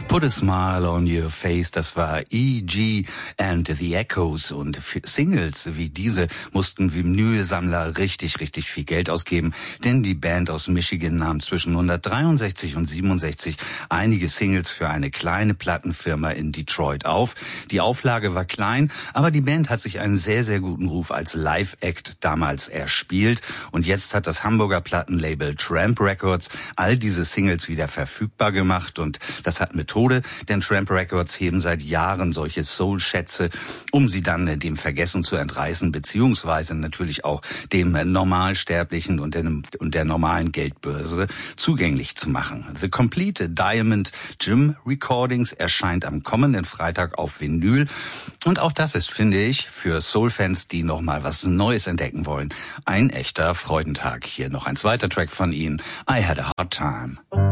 Put a Smile on Your Face, das war E.G. and the Echoes, und für Singles wie diese mussten Vinylsammler richtig viel Geld ausgeben, denn die Band aus Michigan nahm zwischen 1963 und 67 einige Singles für eine kleine Plattenfirma in Detroit auf. Die Auflage war klein, aber die Band hat sich einen sehr guten Ruf als Live-Act damals erspielt, und jetzt hat das Hamburger Plattenlabel Tramp Records all diese Singles wieder verfügbar gemacht, und das hat Methode, denn Tramp Records heben seit Jahren solche Soul-Schätze, um sie dann dem Vergessen zu entreißen, beziehungsweise natürlich auch dem Normalsterblichen und der normalen Geldbörse zugänglich zu machen. The Complete Diamond Gym Recordings erscheint am kommenden Freitag auf Vinyl, und auch das ist, finde ich, für Soul-Fans, die noch mal was Neues entdecken wollen, ein echter Freudentag. Hier noch ein zweiter Track von ihnen, I Had a Hard Time.